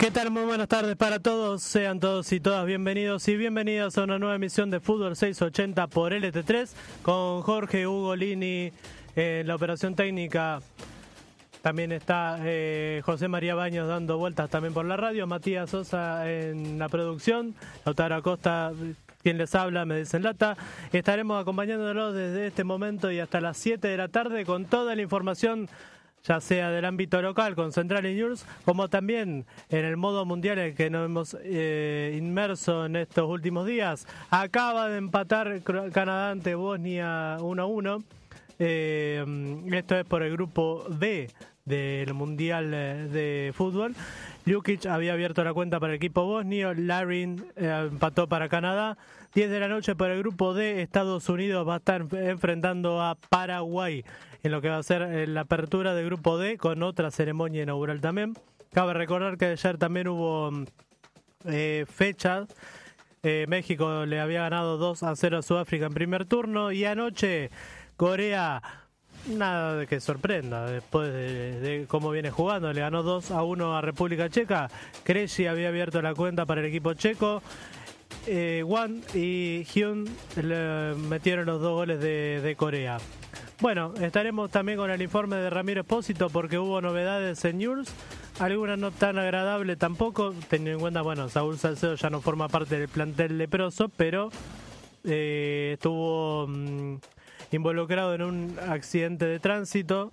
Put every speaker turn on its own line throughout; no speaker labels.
¿Qué tal? Muy buenas tardes para todos. Sean todos y todas bienvenidos y bienvenidas a una nueva emisión de Fútbol 680 por LT3 con Jorge Hugo Lini en la operación técnica. También está José María Baños dando vueltas también por la radio, Matías Sosa en la producción, Lautaro Acosta, quien les habla, me desenlata. Estaremos acompañándolos desde este momento y hasta las 7 de la tarde con toda la información, ya sea del ámbito local con Central News, como también en el modo mundial en el que nos hemos inmerso en estos últimos días. Acaba de empatar Canadá ante Bosnia 1-1. Esto es por el grupo D del Mundial de Fútbol. Ljukic había abierto la cuenta para el equipo bosnio, Larin empató para Canadá. 10 de la noche por el grupo D, Estados Unidos va a estar enfrentando a Paraguay en lo que va a ser la apertura del grupo D con otra ceremonia inaugural también. Cabe recordar que ayer también hubo fechas. México le había ganado 2-0 a Sudáfrica en primer turno y anoche Corea, nada de que sorprenda después de cómo viene jugando, le ganó 2-1 a República Checa. Krejci había abierto la cuenta para el equipo checo. Wang y Hyun le metieron los 2 goles de Corea. Bueno, estaremos también con el informe de Ramiro Espósito porque hubo novedades en News, algunas no tan agradables tampoco, teniendo en cuenta, bueno, Saúl Salcedo ya no forma parte del plantel leproso, pero estuvo involucrado en un accidente de tránsito.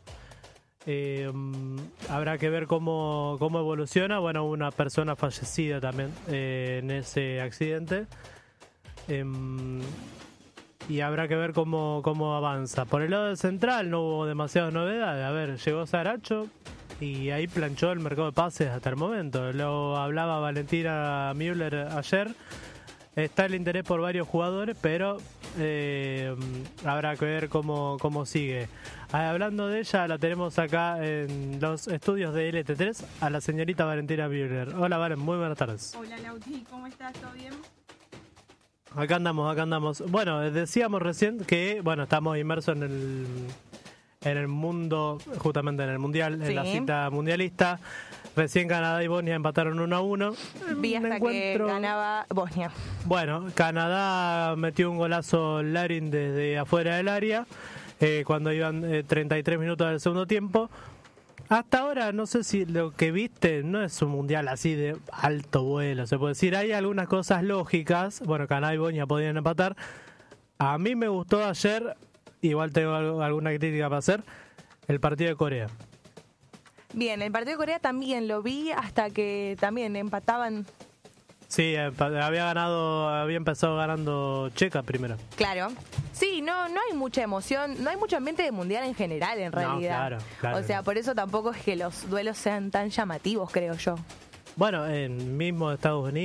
Habrá que ver cómo evoluciona. Bueno, una persona fallecida también en ese accidente. Y habrá que ver cómo avanza. Por el lado del Central no hubo demasiadas novedades. A ver, llegó Saracho y ahí planchó el mercado de pases hasta el momento. Lo hablaba Valentina Müller ayer. Está el interés por varios jugadores, pero habrá que ver cómo sigue. Hablando de ella, la tenemos acá en los estudios de LT3 a la señorita Valentina Müller. Hola, Valen, muy buenas tardes.
Hola, Lauti, ¿cómo estás? ¿Todo bien?
Acá andamos. Bueno, decíamos recién que, bueno, estamos inmersos en el mundo, justamente en el Mundial, sí, en la cita mundialista. Recién Canadá y Bosnia empataron 1-1.
Vi hasta que ganaba Bosnia.
Bueno, Canadá metió un golazo Larin desde afuera del área cuando iban 33 minutos del segundo tiempo. Hasta ahora, no sé si lo que viste no es un mundial así de alto vuelo, se puede decir. Hay algunas cosas lógicas. Bueno, Canadá y Bosnia podían empatar. A mí me gustó ayer, igual tengo alguna crítica para hacer, el partido de Corea.
Bien, el partido de Corea también lo vi hasta que también empataban.
Sí, había empezado ganando Checa primero.
Claro. Sí, no hay mucha emoción, no hay mucho ambiente de mundial en general en realidad.
Claro.
O sea, por eso tampoco es que los duelos sean tan llamativos, creo yo.
Bueno, en mismo Estados Unidos